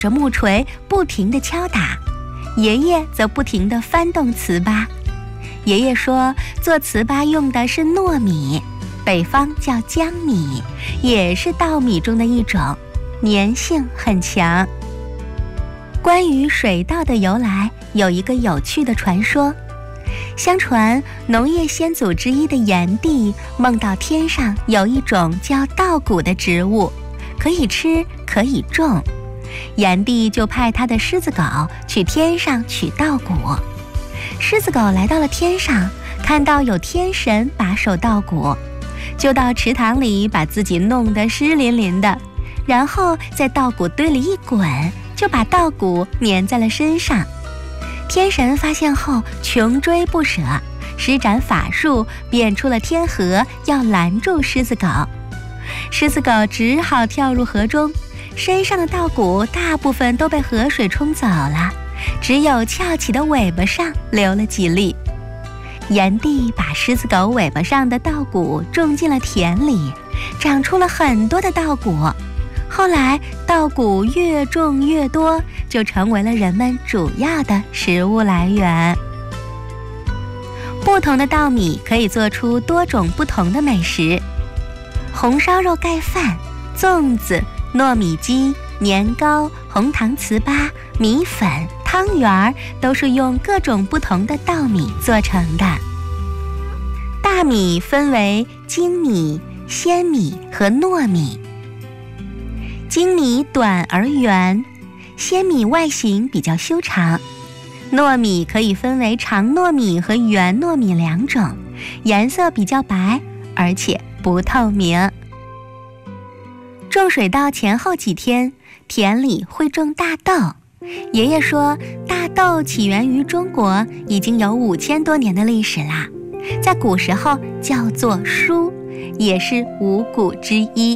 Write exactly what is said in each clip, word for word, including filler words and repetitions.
着木锤不停地敲打，爷爷则不停地翻动糍粑。爷爷说，做糍粑用的是糯米，北方叫江米，也是稻米中的一种，粘性很强。关于水稻的由来，有一个有趣的传说。相传农业先祖之一的炎帝梦到天上有一种叫稻谷的植物，可以吃可以种，炎帝就派他的狮子狗去天上取稻谷。狮子狗来到了天上，看到有天神把守稻谷，就到池塘里把自己弄得湿淋淋的，然后在稻谷堆里一滚，就把稻谷粘在了身上。天神发现后穷追不舍，施展法术变出了天河，要拦住狮子狗。狮子狗只好跳入河中，身上的稻谷大部分都被河水冲走了，只有翘起的尾巴上留了几粒。炎帝把狮子狗尾巴上的稻谷种进了田里，长出了很多的稻谷。后来稻谷越种越多，就成为了人们主要的食物来源。不同的稻米可以做出多种不同的美食，红烧肉盖饭、粽子、糯米鸡、年糕、红糖糍粑、米粉、汤圆都是用各种不同的稻米做成的。大米分为精米、鲜米和糯米。精米短而圆，鲜米外形比较修长。糯米可以分为长糯米和圆糯米两种，颜色比较白，而且不透明。种水稻前后几天，田里会种大豆。爷爷说，大豆起源于中国，已经有五千多年的历史啦，在古时候叫做黍，也是五谷之一。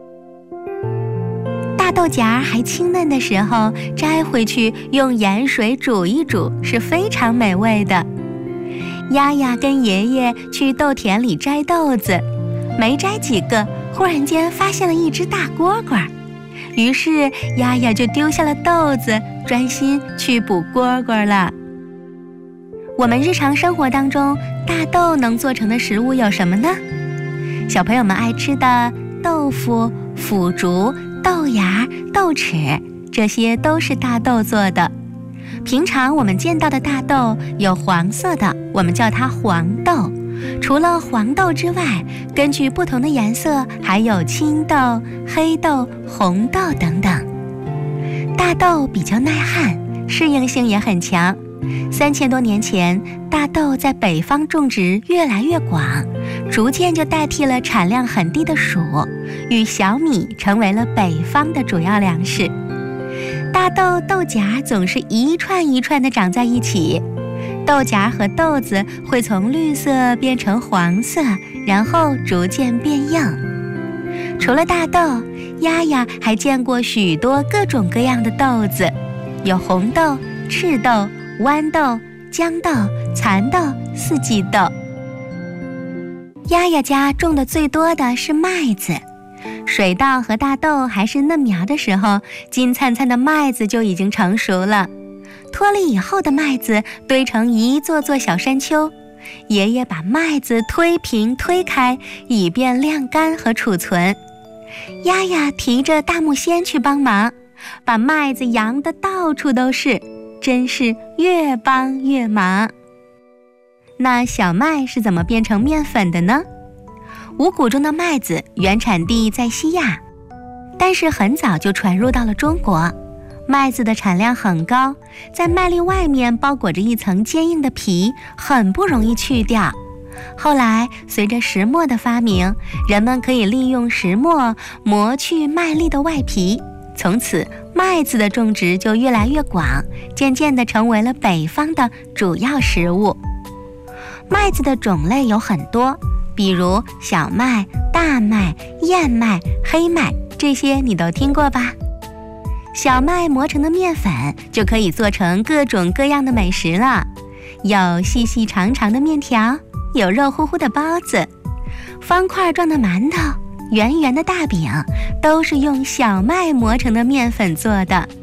大豆荚还清嫩的时候，摘回去用盐水煮一煮，是非常美味的。丫丫跟爷爷去豆田里摘豆子，没摘几个，忽然间发现了一只大蝈蝈，于是丫丫就丢下了豆子，专心去捕蝈蝈了。我们日常生活当中，大豆能做成的食物有什么呢？小朋友们爱吃的豆腐、腐竹、豆芽、豆豉，这些都是大豆做的。平常我们见到的大豆有黄色的，我们叫它黄豆。除了黄豆之外，根据不同的颜色，还有青豆、黑豆、红豆等等。大豆比较耐旱，适应性也很强。三千多年前，大豆在北方种植越来越广，逐渐就代替了产量很低的黍，与小米成为了北方的主要粮食。大豆豆荚总是一串一串地长在一起，豆荚和豆子会从绿色变成黄色，然后逐渐变硬。除了大豆，丫丫还见过许多各种各样的豆子，有红豆、赤豆、豌豆、豇豆、蚕豆、四季豆。丫丫家种的最多的是麦子，水稻和大豆还是嫩苗的时候，金灿灿的麦子就已经成熟了。脱粒以后的麦子堆成一座座小山丘，爷爷把麦子推平推开，以便晾干和储存。丫丫提着大木锨去帮忙，把麦子扬得到处都是，真是越帮越忙。那小麦是怎么变成面粉的呢？五谷中的麦子原产地在西亚，但是很早就传入到了中国。麦子的产量很高，在麦粒外面包裹着一层坚硬的皮，很不容易去掉。后来随着石磨的发明，人们可以利用石磨磨去麦粒的外皮，从此麦子的种植就越来越广，渐渐地成为了北方的主要食物。麦子的种类有很多，比如小麦、大麦、燕麦、黑麦，这些你都听过吧？小麦磨成的面粉就可以做成各种各样的美食了，有细细长长的面条，有肉乎乎的包子，方块状的馒头，圆圆的大饼，都是用小麦磨成的面粉做的。